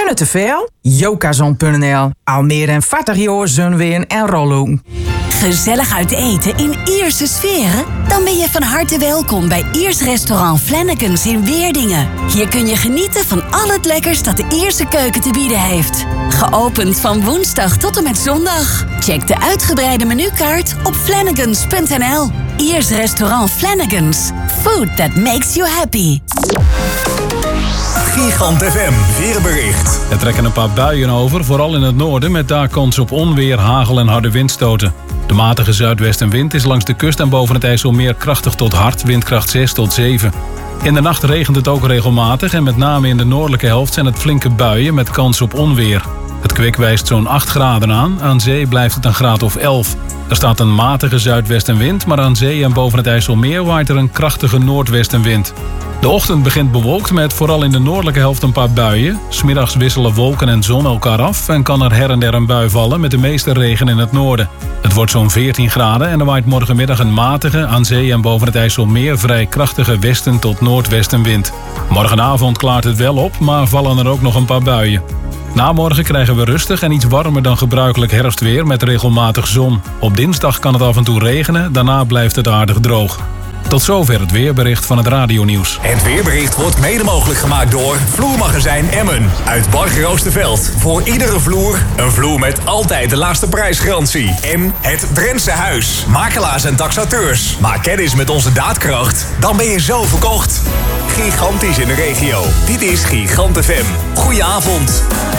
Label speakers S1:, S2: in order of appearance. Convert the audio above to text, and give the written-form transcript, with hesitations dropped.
S1: Zonne te veel? Jokazon.nl. Al meer dan 40 jaar zonween en rollen.
S2: Gezellig uit eten in Ierse sferen? Dan ben je van harte welkom bij Iers restaurant Flanagan's in Weerdingen. Hier kun je genieten van al het lekkers dat de Ierse keuken te bieden heeft. Geopend van woensdag tot en met zondag. Check de uitgebreide menukaart op flanagans.nl. Iers restaurant Flanagan's. Food that makes you happy.
S3: Gigant FM, weerbericht.
S4: Er trekken een paar buien over, vooral in het noorden, met daar kans op onweer, hagel en harde windstoten. De matige zuidwestenwind is langs de kust en boven het IJsselmeer krachtig tot hard, windkracht 6 tot 7. In de nacht regent het ook regelmatig en met name in de noordelijke helft zijn het flinke buien met kans op onweer. Het kwik wijst zo'n 8 graden aan zee blijft het een graad of 11. Er staat een matige zuidwestenwind, maar aan zee en boven het IJsselmeer waait er een krachtige noordwestenwind. De ochtend begint bewolkt met vooral in de noordelijke helft een paar buien. 's Middags wisselen wolken en zon elkaar af en kan er her en der een bui vallen met de meeste regen in het noorden. Het wordt zo'n 14 graden en er waait morgenmiddag een matige, aan zee en boven het IJsselmeer vrij krachtige westen tot noordwestenwind. Morgenavond klaart het wel op, maar vallen er ook nog een paar buien. Na morgen krijgen we rustig en iets warmer dan gebruikelijk herfstweer met regelmatig zon. Op dinsdag kan het af en toe regenen, daarna blijft het aardig droog. Tot zover het weerbericht van het radionieuws.
S3: Het weerbericht wordt mede mogelijk gemaakt door Vloermagazijn Emmen uit Bargeroosterveld. Voor iedere vloer een vloer met altijd de laagste prijsgarantie. En het Drentse Huis. Makelaars en taxateurs. Maak kennis met onze daadkracht. Dan ben je zo verkocht. Gigantisch in de regio. Dit is Gigant FM. Goeie avond.